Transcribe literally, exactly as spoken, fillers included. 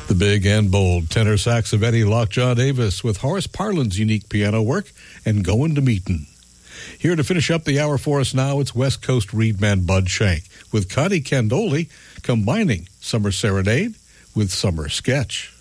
The big and bold tenor sax of Eddie Lockjaw Davis with Horace Parlin's unique piano work and Goin' to Meetin'. Here to finish up the hour for us now, it's West Coast reedman Bud Shank with Connie Candoli combining Summer Serenade with Summer Sketch.